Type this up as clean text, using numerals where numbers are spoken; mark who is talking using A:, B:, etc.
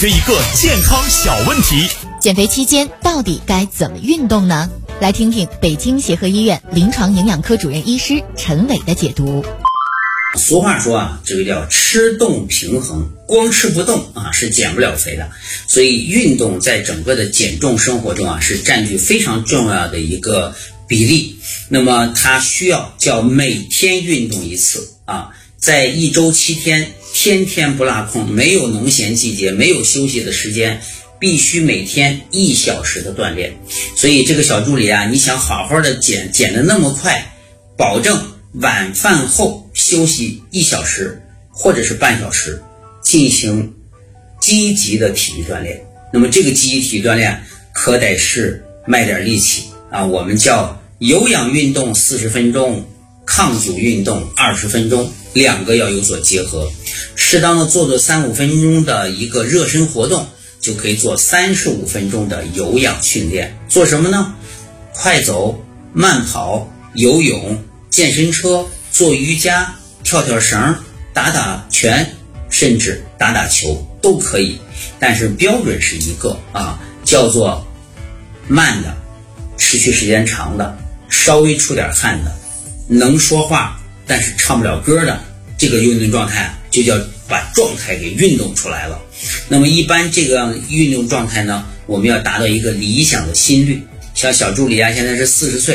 A: 这一个健康小问题：
B: 减肥期间到底该怎么运动呢？来听听北京协和医院临床营养科主任医师陈伟的解读。
C: 俗话说啊，这个叫吃动平衡，光吃不动啊是减不了肥的。所以运动在整个的减重生活中啊是占据非常重要的一个比例。那么它需要叫每天运动一次啊，在1周7天，天天不落空，没有农闲季节，没有休息的时间，必须每天1小时的锻炼。所以这个小助理啊，你想好好的减得那么快，保证晚饭后休息1小时或者是半小时，进行积极的体育锻炼。那么这个积极体育锻炼可得是卖点力气啊，我们叫有氧运动40分钟，抗阻运动20分钟，两个要有所结合。适当的做3-5分钟的一个热身活动，就可以做35分钟的有氧训练。做什么呢？快走、慢跑、游泳、健身车、做瑜伽、跳跳绳、打打拳，甚至打打球都可以。但是标准是一个啊，叫做慢的、持续时间长的、稍微出点汗的、能说话但是唱不了歌的，这个运动状态就叫把状态给运动出来了。那么一般这个运动状态呢，我们要达到一个理想的心率。像小助理啊，现在是40岁，